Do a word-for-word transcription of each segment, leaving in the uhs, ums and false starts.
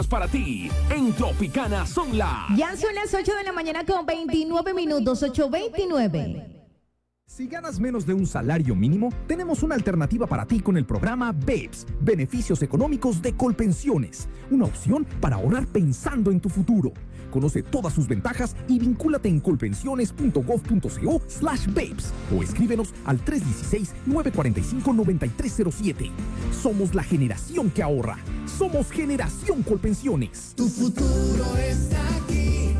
Para ti, en Tropicana son las... Ya son las ocho de la mañana con veintinueve minutos, ocho veintinueve. Si ganas menos de un salario mínimo, tenemos una alternativa para ti con el programa B E P S, Beneficios Económicos de Colpensiones, una opción para ahorrar pensando en tu futuro. Conoce todas sus ventajas y vincúlate en colpensiones.gov.co slash BEPS o escríbenos al tres uno seis, nueve cuatro cinco, nueve tres cero siete. Somos la generación que ahorra. Somos Generación Colpensiones. Tu futuro está aquí.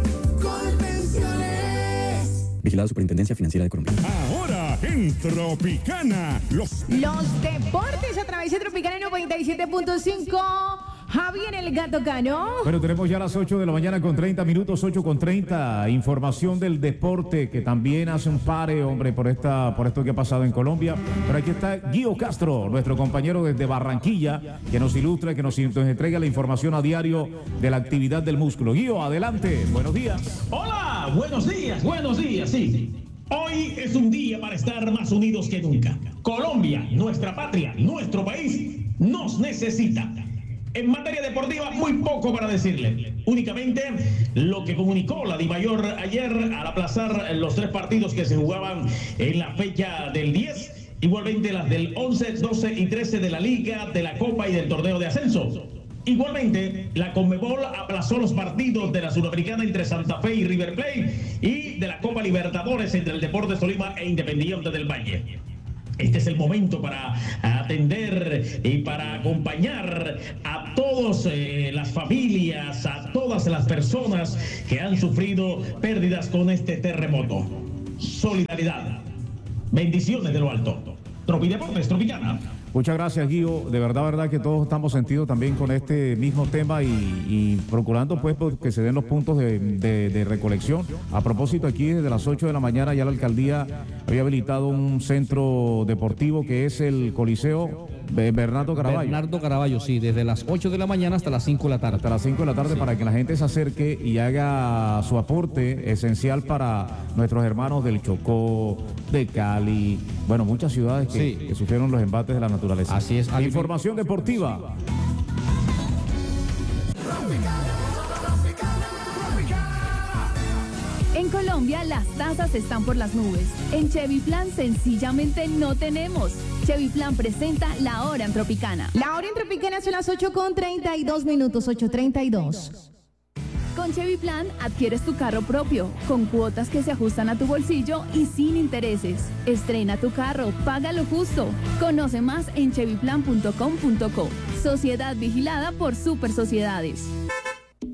Colpensiones. Vigilado Superintendencia Financiera de Colombia. Ahora en Tropicana, los... Los deportes a través de Tropicana noventa y siete punto cinco. Javier el Gato Cano. Bueno, tenemos ya las ocho de la mañana con treinta minutos, ocho con treinta. Información del deporte que también hace un pare, hombre, por esta, por esto que ha pasado en Colombia. Pero aquí está Guío Castro, nuestro compañero desde Barranquilla, que nos ilustra, que nos, nos entrega la información a diario de la actividad del músculo. Guío, adelante. Buenos días. Hola, buenos días, buenos días, sí. Hoy es un día para estar más unidos que nunca. Colombia, nuestra patria, nuestro país, nos necesita. En materia deportiva, muy poco para decirle. Únicamente lo que comunicó la Dimayor ayer al aplazar los tres partidos que se jugaban en la fecha del diez, igualmente las del once, doce y trece de la Liga, de la Copa y del Torneo de Ascenso. Igualmente, la Conmebol aplazó los partidos de la Sudamericana entre Santa Fe y River Plate y de la Copa Libertadores entre el Deportes Tolima e Independiente del Valle. Este es el momento para atender y para acompañar a todas eh, las familias, a todas las personas que han sufrido pérdidas con este terremoto. Solidaridad. Bendiciones de lo alto. Tropideportes, Tropicana. Muchas gracias, Guío. De verdad, verdad que todos estamos sentidos también con este mismo tema y, y procurando pues que se den los puntos de, de, de recolección. A propósito, aquí desde las ocho de la mañana ya la alcaldía había habilitado un centro deportivo que es el Coliseo Bernardo Caraballo. Bernardo Caraballo, sí, desde las ocho de la mañana hasta las cinco de la tarde. Hasta las cinco de la tarde, sí, para que la gente se acerque y haga su aporte esencial para nuestros hermanos del Chocó, de Cali, bueno, muchas ciudades que, sí, que sufrieron los embates de la naturaleza. Así es. Información deportiva. En Colombia las tasas están por las nubes. En Chevy Plan sencillamente no tenemos. Chevy Plan presenta La Hora en Tropicana. La Hora en Tropicana son las ocho con treinta y dos minutos, ocho treinta y dos. Con Chevy Plan adquieres tu carro propio, con cuotas que se ajustan a tu bolsillo y sin intereses. Estrena tu carro, paga lo justo. Conoce más en chevy plan punto com punto co. Sociedad vigilada por Super Sociedades.